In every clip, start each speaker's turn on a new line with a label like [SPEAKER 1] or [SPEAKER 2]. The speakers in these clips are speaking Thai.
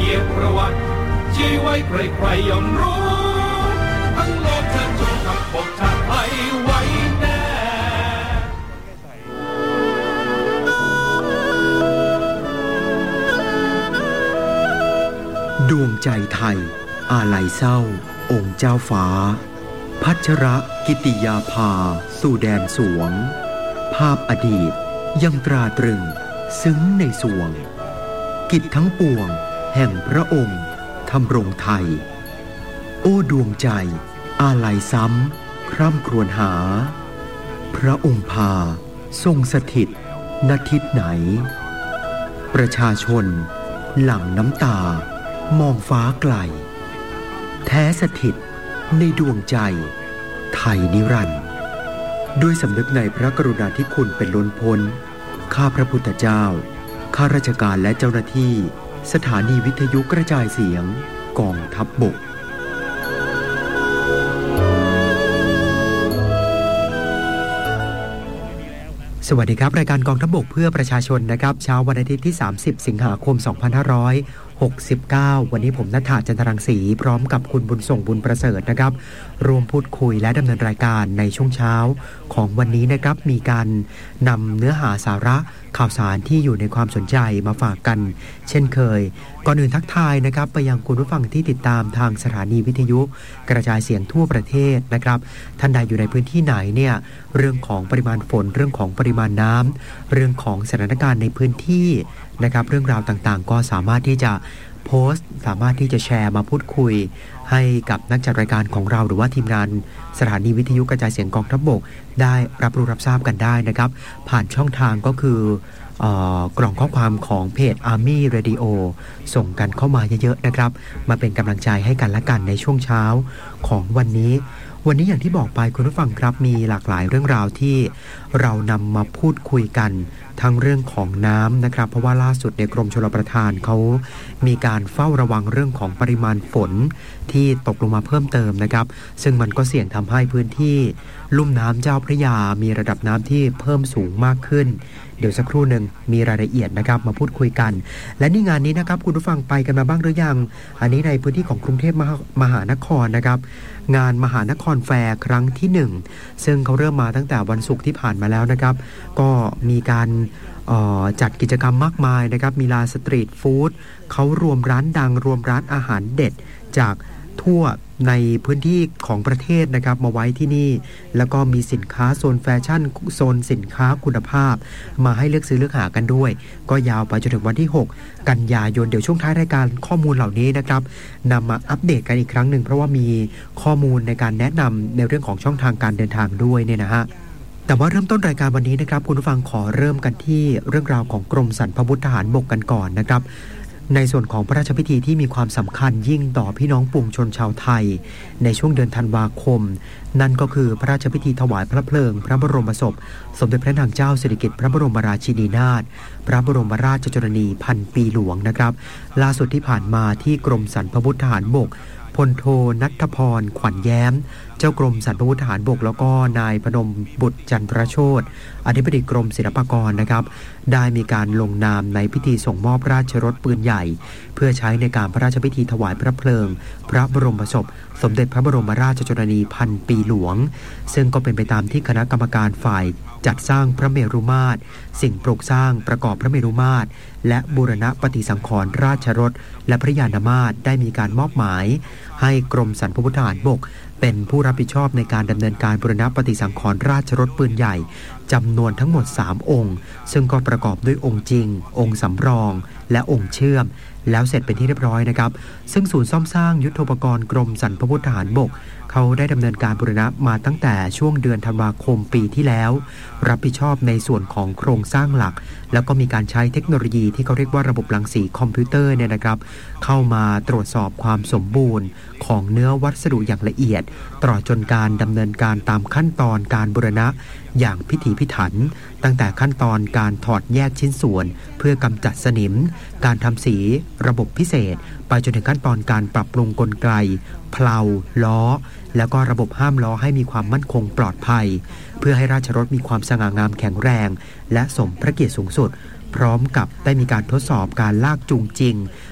[SPEAKER 1] กียรติประวัติชี้ไว้ใครๆย่อมรู้ทั้งโลกเชิญชมทัพบกชาติไทยไว้แน่
[SPEAKER 2] ดวงใจไทยอาลัยเศร้าองค์เจ้าฟ้าพัชรกิติยาภาสู่แดนสวงภาพอดีตยังตราตรึงซึ้งในสวงกิจทั้งปวงแห่งพระองค์ทำรงไทยโอ้ดวงใจอาลัยซ้ำคร่ำครวญหาพระองค์พาทรงสถิตณทิศไหนประชาชนหลั่งน้ำตามองฟ้าไกลแท้สถิตในดวงใจไทยนิรันดร์ด้วยสำนึกในพระกรุณาธิคุณเป็นล้นพ้นข้าพระพุทธเจ้าข้าราชการและเจ้าหน้าที่สถานีวิทยุกระจายเสียงกองทัพบกสวัสดีครับรายการกองทัพบกเพื่อประชาชนนะครับเช้าวันอาทิตย์ที่30สิงหาคม2569วันนี้ผมณัฐฐา จันทรังสีพร้อมกับคุณบุญส่งบุญประเสริฐนะครับรวมพูดคุยและดำเนินรายการในช่วงเช้าของวันนี้นะครับมีการนำเนื้อหาสาระข่าวสารที่อยู่ในความสนใจมาฝากกันเช่นเคยก่อนอื่นทักทายนะครับไปยังคุณผู้ฟังที่ติดตามทางสถานีวิทยุกระจายเสียงทั่วประเทศนะครับท่านใดอยู่ในพื้นที่ไหนเนี่ยเรื่องของปริมาณฝนเรื่องของปริมาณน้ำเรื่องของสถานการณ์ในพื้นที่นะครับเรื่องราวต่างๆก็สามารถที่จะโพสต์สามารถที่จะแชร์มาพูดคุยให้กับนักจัดรายการของเราหรือว่าทีมงานสถานีวิทยุกระจายเสียงกองทัพบกได้รับรู้รับทราบกันได้นะครับผ่านช่องทางก็คือกล่องข้อความของเพจ Army Radio ส่งกันเข้ามาเยอะๆนะครับมาเป็นกำลังใจให้กันและกันในช่วงเช้าของวันนี้อย่างที่บอกไปคุณผู้ฟังครับมีหลากหลายเรื่องราวที่เรานำมาพูดคุยกันทั้งเรื่องของน้ำนะครับเพราะว่าล่าสุดในกรมชลประทานเขามีการเฝ้าระวังเรื่องของปริมาณฝนที่ตกลงมาเพิ่มเติมนะครับซึ่งมันก็เสี่ยงทำให้พื้นที่ลุ่มน้ำเจ้าพระยามีระดับน้ำที่เพิ่มสูงมากขึ้นเดี๋ยวสักครู่หนึ่งมีรายละเอียดนะครับมาพูดคุยกันและนี่งานนี้นะครับคุณผู้ฟังไปกันมาบ้างหรือยังอันนี้ในพื้นที่ของกรุงเทพมหานครนะครับงานมหานครแฟร์ครั้งที่1ซึ่งเขาเริ่มมาตั้งแต่วันศุกร์ที่ผ่านมาแล้วนะครับก็มีการจัดกิจกรรมมากมายนะครับมีลานสตรีทฟู้ดเขารวมร้านดังรวมร้านอาหารเด็ดจากทั่วในพื้นที่ของประเทศนะครับมาไว้ที่นี่แล้วก็มีสินค้าโซนแฟชั่นโซนสินค้าคุณภาพมาให้เลือกซื้อเลือกหากันด้วยก็ยาวไปจนถึงวันที่6กันยายนเดี๋ยวช่วงท้ายรายการข้อมูลเหล่านี้นะครับนำมาอัปเดตกันอีกครั้งหนึ่งเพราะว่ามีข้อมูลในการแนะนำในเรื่องของช่องทางการเดินทางด้วยเนี่ยนะฮะแต่ว่าเริ่มต้นรายการวันนี้นะครับคุณผู้ฟังขอเริ่มกันที่เรื่องราวของกรมสรรพาวุธทหารบกกันก่อนนะครับในส่วนของพระราชพิธีที่มีความสำคัญยิ่งต่อพี่น้องปวงชนชาวไทยในช่วงเดือนธันวาคมนั่นก็คือพระราชพิธีถวายพระเพลิงพระบรมศพสมเด็จพระนางเจ้าสิริกิติ์พระบรมราชินีนาถพระบรมราชชนนีพันปีหลวงนะครับล่าสุดที่ผ่านมาที่กรมสรรพาวุธทหารบกพลโทณัฐพรขวัญแย้มเจ้ากรมสรรพาวุธทหารบกแล้วก็นายพนมบุตรจันทรโชติอธิบดีกรมศิลปากรนะครับได้มีการลงนามในพิธีส่งมอบราชรถปืนใหญ่เพื่อใช้ในการพระราชพิธีถวายพระเพลิงพระบรมศพสมเด็จพระบรมราชชนนีพันปีหลวงซึ่งก็เป็นไปตามที่คณะกรรมการฝ่ายจัดสร้างพระเมรุมาตรสิ่งปลูกสร้างประกอบพระเมรุมาตรและบูรณะปฏิสังขรณ์ราชรถและพระยานมาตรได้มีการมอบหมายให้กรมสรรพาวุธทหารบกเป็นผู้รับผิดชอบในการดำเนินการบูรณะปฏิสังขรณ์ราชรถปืนใหญ่จำนวนทั้งหมด3องค์ซึ่งก็ประกอบด้วยองค์จริงองค์สำรองและองค์เชื่อมแล้วเสร็จเป็นที่เรียบร้อยนะครับซึ่งศูนย์ซ่อมสร้างยุทโธปกรณ์กรมสรรพาวุธทหารบกเขาได้ดำเนินการบูรณะมาตั้งแต่ช่วงเดือนธันวาคมปีที่แล้วรับผิดชอบในส่วนของโครงสร้างหลักแล้วก็มีการใช้เทคโนโลยีที่เขาเรียกว่าระบบรังสีคอมพิวเตอร์เนี่ยนะครับเข้ามาตรวจสอบความสมบูรณ์ของเนื้อวัสดุอย่างละเอียดตลอดจนการดำเนินการตามขั้นตอนการบูรณะอย่างพิถีพิถันตั้งแต่ขั้นตอนการถอดแยกชิ้นส่วนเพื่อกำจัดสนิมการทำสีระบบพิเศษไปจนถึงขั้นตอนการปรับปรุงกลไกเพลาล้อแล้วก็ระบบห้ามล้อให้มีความมั่นคงปลอดภัยเพื่อให้ราชรถมีความสง่างามแข็งแรงและสมพระเกียรติสูงสุดพร้อมกับได้มีการทดสอบการลากจูงจริง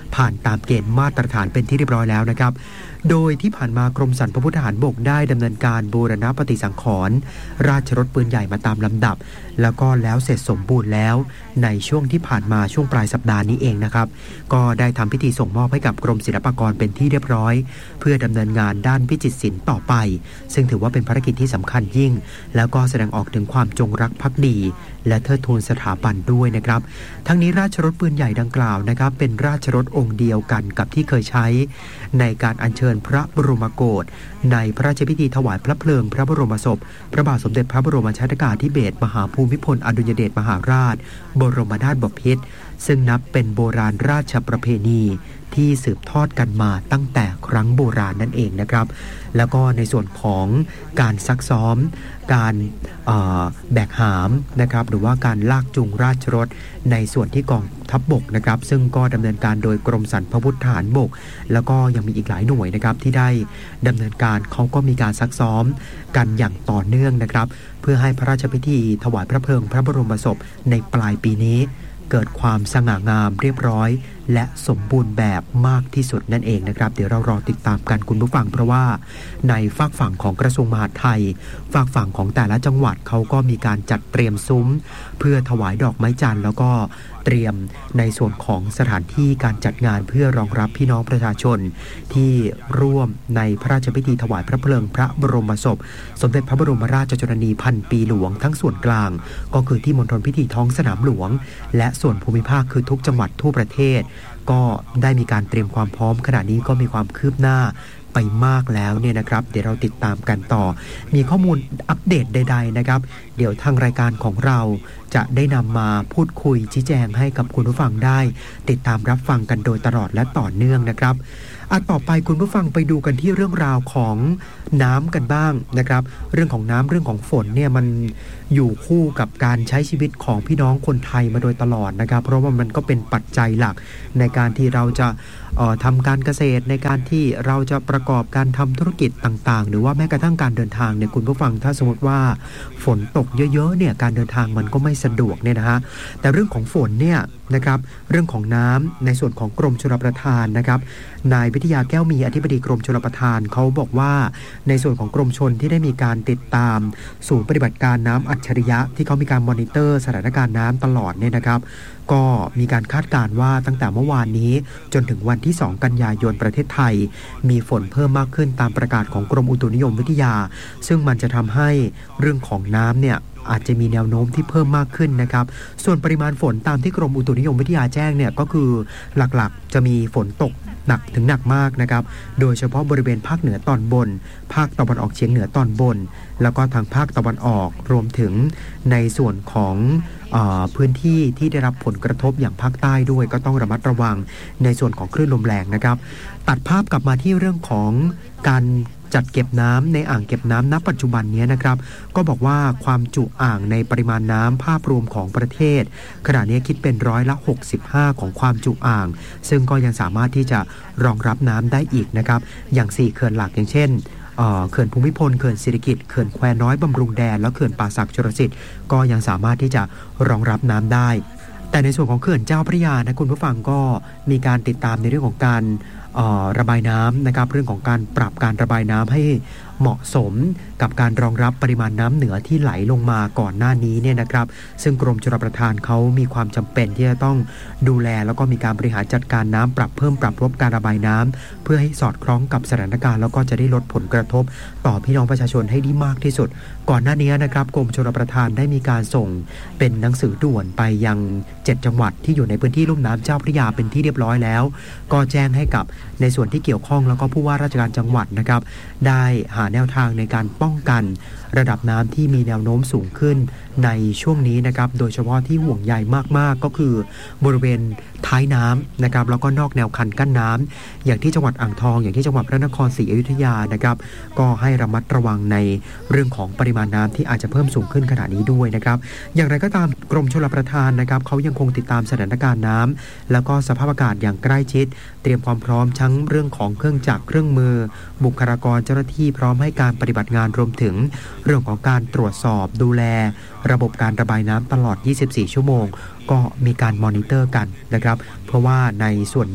[SPEAKER 2] ผ่านตามเกณฑ์มาตรฐานเป็นที่เรียบร้อยแล้วนะครับโดยที่ผ่านมากรมสรรพาวุธทหารบกได้ดำเนินการบูรณะปฏิสังขรณ์ราชรถปืนใหญ่มาตามลำดับแล้วก็แล้วเสร็จสมบูรณ์แล้วในช่วงที่ผ่านมาช่วงปลายสัปดาห์นี้เองนะครับก็ได้ทำพิธีส่งมอบให้กับกรมศิลปากรเป็นที่เรียบร้อยเพื่อดำเนินงานด้านวิจิตรศิลป์ต่อไปซึ่งถือว่าเป็นภารกิจที่สำคัญยิ่งแล้วก็แสดงออกถึงความจงรักภักดีและเทิดทูนสถาบันด้วยนะครับทั้งนี้ราชรถปืนใหญ่ดังกล่าวนะครับเป็นราชรถองค์เดียวกันกับที่เคยใช้ในการอัญเชิญพระบรมโกศในพระราชพิธีถวายพระเพลิงพระบรมศพพระบาทสมเด็จพระบรมชนกาธิเบศรมหาภูมิพลอดุลยเดชมหาราชบรมนาถบพิตรซึ่งนับเป็นโบราณราชประเพณีที่สืบทอดกันมาตั้งแต่ครั้งโบราณนั่นเองนะครับแล้วก็ในส่วนของการซักซ้อมการแบกหามนะครับหรือว่าการลากจูงราชรถในส่วนที่กองทัพบกนะครับซึ่งก็ดำเนินการโดยกรมสรรพาวุธทหารบกแล้วก็ยังมีอีกหลายหน่วยนะครับที่ได้ดำเนินการเขาก็มีการซักซ้อมกันอย่างต่อเนื่องนะครับเพื่อให้พระราชพิธีถวายพระเพลิงพระบรมศพในปลายปีนี้เกิดความสง่างามเรียบร้อยและสมบูรณ์แบบมากที่สุดนั่นเองนะครับเดี๋ยวเรารอติดตามกันคุณผู้ฟังเพราะว่าในฝากฝั่งของกระทรวงมหาดไทยฝากฝั่งของแต่ละจังหวัดเขาก็มีการจัดเตรียมซุ้มเพื่อถวายดอกไม้จันทร์แล้วก็เตรียมในส่วนของสถานที่การจัดงานเพื่อรองรับพี่น้องประชาชนที่ร่วมในพระราชพิธีถวายพระเพลิงพระบรมศพสมเด็จพระบรมราชชนนีพันปีหลวงทั้งส่วนกลางก็คือที่มณฑลพิธีท้องสนามหลวงและส่วนภูมิภาคคือทุกจังหวัดทั่วประเทศก็ได้มีการเตรียมความพร้อมขณะนี้ก็มีความคืบหน้าไปมากแล้วเนี่ยนะครับเดี๋ยวเราติดตามกันต่อมีข้อมูลอัปเดตใดๆนะครับเดี๋ยวทางรายการของเราจะได้นำมาพูดคุยชี้แจงให้กับคุณผู้ฟังได้ติดตามรับฟังกันโดยตลอดและต่อเนื่องนะครับต่อไปคุณผู้ฟังไปดูกันที่เรื่องราวของน้ำกันบ้างนะครับเรื่องของน้ำเรื่องของฝนเนี่ยมันอยู่คู่กับการใช้ชีวิตของพี่น้องคนไทยมาโดยตลอดนะครับเพราะว่ามันก็เป็นปัจจัยหลักในการที่เราจะทำการเกษตรในการที่เราจะประกอบการทำธุรกิจต่างๆหรือว่าแม้กระทั่งการเดินทางเนี่ยคุณผู้ฟังถ้าสมมติว่าฝนตกเยอะๆเนี่ยการเดินทางมันก็ไม่สะดวกเนี่ยนะฮะแต่เรื่องของฝนเนี่ยนะครับเรื่องของน้ำในส่วนของกรมชลประทานนะครับนายวิทยาแก้วมีอธิบดีกรมชลประทานเขาบอกว่าในส่วนของกรมชลที่ได้มีการติดตามศูนย์ปฏิบัติการน้ำอัจฉริยะที่เขามีการมอนิเตอร์สถานการณ์น้ำตลอดเนี่ยนะครับก็มีการคาดการณ์ว่าตั้งแต่เมื่อวานนี้จนถึงวันที่2กันยายนประเทศไทยมีฝนเพิ่มมากขึ้นตามประกาศของกรมอุตุนิยมวิทยาซึ่งมันจะทำให้เรื่องของน้ำเนี่ยอาจจะมีแนวโน้มที่เพิ่มมากขึ้นนะครับส่วนปริมาณฝนตามที่กรมอุตุนิยมวิทยาแจ้งเนี่ยก็คือหลักๆจะมีฝนตกหนักถึงหนักมากนะครับโดยเฉพาะบริเวณภาคเหนือตอนบนภาคตะวันออกเฉียงเหนือตอนบนแล้วก็ทางภาคตะวันออกรวมถึงในส่วนของพื้นที่ที่ได้รับผลกระทบอย่างภาคใต้ด้วยก็ต้องระมัดระวังในส่วนของคลื่นลมแรงนะครับตัดภาพกลับมาที่เรื่องของการจัดเก็บน้ำในอ่างเก็บน้ำณปัจจุบันนี้นะครับก็บอกว่าความจุอ่างในปริมาณน้ำภาพรวมของประเทศขณะนี้คิดเป็น65%ของความจุอ่างซึ่งก็ยังสามารถที่จะรองรับน้ำได้อีกนะครับอย่าง4เขื่อนหลักอย่างเช่นเขื่อนภูมิพลเขื่อนสิริกิติ์เขื่อนแควน้อยบำรุงแดนและเขื่อนป่าสักชลสิทธิ์ก็ยังสามารถที่จะรองรับน้ำได้แต่ในส่วนของเขื่อนเจ้าพระยานะคุณผู้ฟังก็มีการติดตามในเรื่องของการระบายน้ำนะครับเรื่องของการปรับการระบายน้ำให้เหมาะสมกับการรองรับปริมาณน้ำเหนือที่ไหลลงมาก่อนหน้านี้เนี่ยนะครับซึ่งกรมชลประทานเขามีความจำเป็นที่จะต้องดูแลแล้วก็มีการบริหารจัดการน้ำปรับเพิ่มปรับลดการระบายน้ำเพื่อให้สอดคล้องกับสถานการณ์แล้วก็จะได้ลดผลกระทบต่อพี่น้องประชาชนให้ได้มากที่สุดก่อนหน้านี้นะครับกรมชลประทานได้มีการส่งเป็นหนังสือด่วนไปยัง7จังหวัดที่อยู่ในพื้นที่ลุ่มน้ำเจ้าพระยาเป็นที่เรียบร้อยแล้วก็แจ้งให้กับในส่วนที่เกี่ยวข้องแล้วก็ผู้ว่าราชการจังหวัดนะครับได้หาแนวทางในการป้องกันระดับน้ำที่มีแนวโน้มสูงขึ้นในช่วงนี้นะครับโดยเฉพาะที่ห่วงใยมากๆก็คือบริเวณท้ายน้ำนะครับแล้วก็นอกแนวคันกั้นน้ำอย่างที่จังหวัดอ่างทองอย่างที่จังหวัดพระนครศรีอยุธยานะครับก็ให้ระมัดระวังในเรื่องของปริมาณน้ำที่อาจจะเพิ่มสูงขึ้นขณะนี้ด้วยนะครับอย่างไรก็ตามกรมชลประทานนะครับเขายังคงติดตามสถานการณ์น้ำแล้วก็สภาพอากาศอย่างใกล้ชิดเตรียมความพร้อมทั้งเรื่องของเครื่องจักรเครื่องมือบุคลากรเจ้าหน้าที่พร้อมให้การปฏิบัติงานรวมถึงเรื่องของการตรวจสอบดูแลระบบการระบายน้ำตลอด24ชั่วโมงก็มีการมอนิเตอร์กันนะครับเพราะว่าในส่วนนี้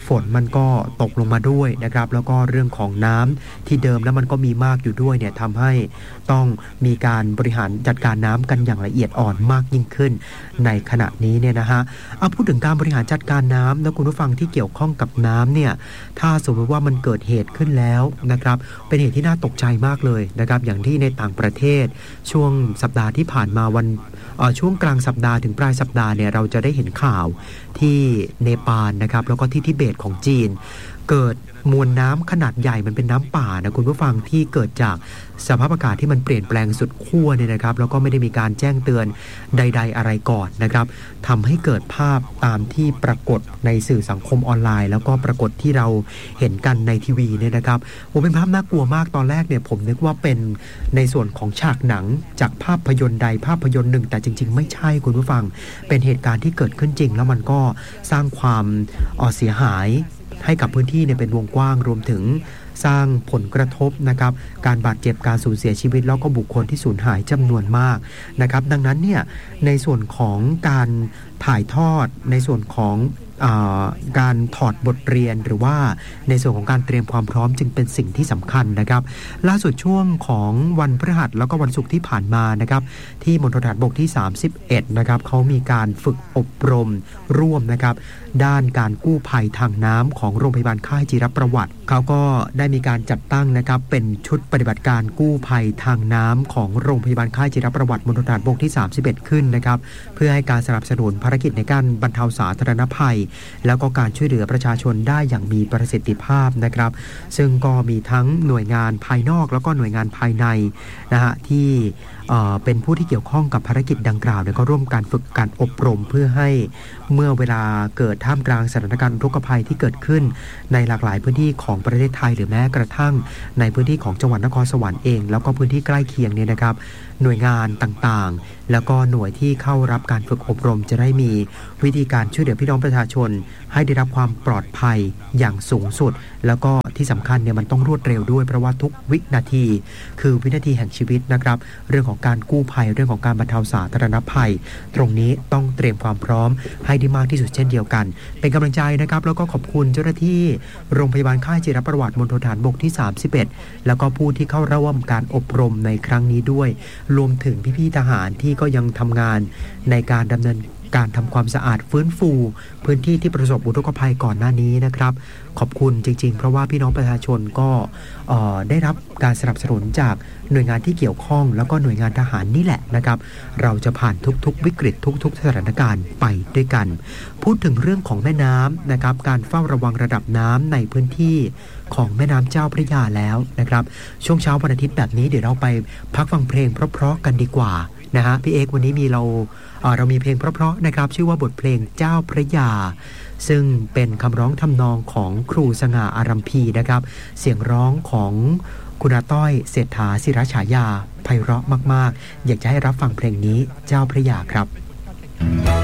[SPEAKER 2] ฝนมันก็ตกลงมาด้วยนะครับแล้วก็เรื่องของน้ำที่เดิมแล้วมันก็มีมากอยู่ด้วยเนี่ยทำให้ต้องมีการบริหารจัดการน้ำกันอย่างละเอียดอ่อนมากยิ่งขึ้นในขณะนี้เนี่ยนะฮะเอาพูดถึงการบริหารจัดการน้ำแล้วคุณผู้ฟังที่เกี่ยวข้องกับน้ำเนี่ยถ้าสมมติว่ามันเกิดเหตุขึ้นแล้วนะครับเป็นเหตุที่น่าตกใจมากเลยนะครับอย่างที่ในต่างประเทศช่วงสัปดาห์ที่ผ่านมาช่วงกลางสัปดาห์ถึงปลายสัปดาห์เนี่ยเราจะได้เห็นข่าวที่เนปาลนะครับแล้วก็ที่ทิเบตของจีนเกิดมวลน้ำขนาดใหญ่มันเป็นน้ำป่านะคุณผู้ฟังที่เกิดจากสภาพอากาศที่มันเปลี่ยนแปลงสุดขั้วเนี่ยนะครับแล้วก็ไม่ได้มีการแจ้งเตือนใดๆอะไรก่อนนะครับทำให้เกิดภาพตามที่ปรากฏในสื่อสังคมออนไลน์แล้วก็ปรากฏที่เราเห็นกันในทีวีเนี่ยนะครับเป็นภาพน่ากลัวมากตอนแรกเนี่ยผมนึกว่าเป็นในส่วนของฉากหนังจากภาพยนตร์ใดภาพยนตร์หนึ่งแต่จริงๆไม่ใช่คุณผู้ฟังเป็นเหตุการณ์ที่เกิดขึ้นจริงแล้วมันก็สร้างความเสียหายให้กับพื้นที่เนี่ยเป็นวงกว้างรวมถึงสร้างผลกระทบนะครับการบาดเจ็บการสูญเสียชีวิตแล้วก็บุคคลที่สูญหายจำนวนมากนะครับดังนั้นเนี่ยในส่วนของการถ่ายทอดในส่วนของการถอดบทเรียนหรือว่าในส่วนของการเตรียมความพร้อมจึงเป็นสิ่งที่สำคัญนะครับล่าสุดช่วงของวันพฤหัสแล้วก็วันศุกร์ที่ผ่านมานะครับที่มณฑลทหารบกที่31นะครับเขามีการฝึกอบรมร่วมนะครับด้านการกู้ภัยทางน้ำของโรงพยาบาลค่ายจิรประวัติเขาก็ได้มีการจัดตั้งนะครับเป็นชุดปฏิบัติการกู้ภัยทางน้ำของโรงพยาบาลค่ายจิรประวัติมณฑลทหารบกที่31ขึ้นนะครับเพื่อให้การสนับสนุนภารกิจในการบรรเทาสาธารณภัยแล้วก็การช่วยเหลือประชาชนได้อย่างมีประสิทธิภาพนะครับซึ่งก็มีทั้งหน่วยงานภายนอกแล้วก็หน่วยงานภายในนะฮะที่เป็นผู้ที่เกี่ยวข้องกับภารกิจดังกล่าวเนี่ยก็ร่วมการฝึกการอบรมเพื่อให้เมื่อเวลาเกิดท่ามกลางสถานการณ์อุทกภัยที่เกิดขึ้นในหลากหลายพื้นที่ของประเทศไทยหรือแม้กระทั่งในพื้นที่ของจังหวัดนครสวรรค์เองแล้วก็พื้นที่ใกล้เคียงเนี่ยนะครับหน่วยงานต่างๆแล้วก็หน่วยที่เข้ารับการฝึกอบรมจะได้มีวิธีการช่วยเหลือพี่น้องประชาชนให้ได้รับความปลอดภัยอย่างสูงสุดแล้วก็ที่สำคัญเนี่ยมันต้องรวดเร็วด้วยเพราะว่าทุกวินาทีคือวินาทีแห่งชีวิตนะครับเรื่องของการกู้ภัยเรื่องของการบรรเทาสาธารณภัยตรงนี้ต้องเตรียมความพร้อมให้ได้มากที่สุดเช่นเดียวกันเป็นกำลังใจนะครับแล้วก็ขอบคุณเจ้าหน้าที่โรงพยาบาลค่ายจิรประวัติมณฑลทหารบกที่31แล้วก็ผู้ที่เข้าร่วมการอบรมในครั้งนี้ด้วยรวมถึงพี่ๆทหารที่ก็ยังทำงานในการดำเนินการทำความสะอาดฟื้นฟูพื้นที่ที่ประสบอุทกภัยก่อนหน้านี้นะครับขอบคุณจริงๆเพราะว่าพี่น้องประชาชนก็ได้รับการสนับสนุนจากหน่วยงานที่เกี่ยวข้องแล้วก็หน่วยงานทหารนี่แหละนะครับเราจะผ่านทุกๆวิกฤตทุกๆสถานการณ์ไปด้วยกันพูดถึงเรื่องของแม่น้ำนะครับการเฝ้าระวังระดับน้ำในพื้นที่ของแม่น้ำเจ้าพระยาแล้วนะครับช่วงเช้าวันอาทิตย์แบบนี้เดี๋ยวเราไปพักฟังเพลงเพราะๆกันดีกว่านะฮะพี่เอกวันนี้เรามีเพลงเพราะๆนะครับชื่อว่าบทเพลงเจ้าพระยาซึ่งเป็นคำร้องทำนองของครูสง่าอารัมพีนะครับเสียงร้องของคุณอาต้อยเศรษฐาศิรฉายาไพเราะมากๆอยากจะให้รับฟังเพลงนี้เจ้าพระยาครับ